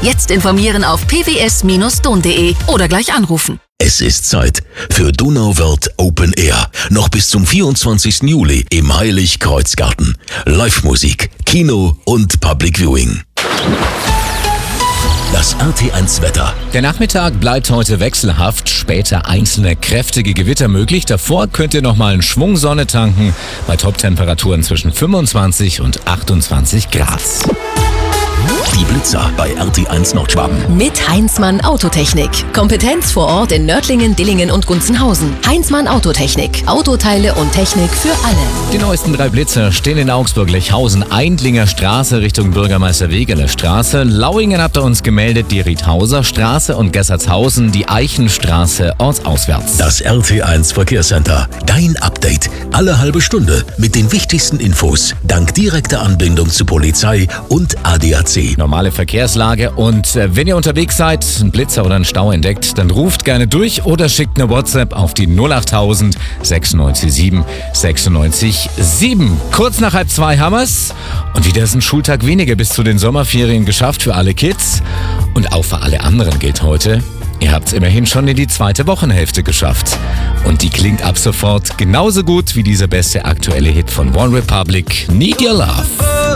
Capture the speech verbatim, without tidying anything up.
Jetzt informieren auf p w s Bindestrich don punkt d e oder gleich anrufen. Es ist Zeit für Donauwörth Open Air. Noch bis zum vierundzwanzigsten Juli im Heiligkreuzgarten. Live-Musik, Kino und Public Viewing. Das R T eins Wetter. Der Nachmittag bleibt heute wechselhaft, später einzelne kräftige Gewitter möglich. Davor könnt ihr nochmal einen Schwung Sonne tanken bei Toptemperaturen zwischen fünfundzwanzig und achtundzwanzig Grad. Die Blitzer bei R T eins Nordschwaben. Mit Heinzmann Autotechnik. Kompetenz vor Ort in Nördlingen, Dillingen und Gunzenhausen. Heinzmann Autotechnik. Autoteile und Technik für alle. Die neuesten drei Blitzer stehen in Augsburg-Lechhausen, Eindlinger Straße Richtung Bürgermeister Wegeler Straße. Lauingen habt ihr uns gemeldet, die Riethauser Straße und Gessertshausen, die Eichenstraße ortsauswärts. Das R T eins Verkehrscenter. Dein Update. Alle halbe Stunde mit den wichtigsten Infos. Dank direkter Anbindung zu Polizei und A D A C. Normale Verkehrslage und äh, wenn ihr unterwegs seid, einen Blitzer oder einen Stau entdeckt, dann ruft gerne durch oder schickt eine WhatsApp auf die null achttausend sechsundneunzig sieben sechsundneunzig sieben. Kurz nach halb zwei haben wir's und wieder ist ein Schultag weniger bis zu den Sommerferien geschafft für alle Kids. Und auch für alle anderen gilt heute, ihr habt's immerhin schon in die zweite Wochenhälfte geschafft. Und die klingt ab sofort genauso gut wie dieser beste aktuelle Hit von One Republic, Need Your Love.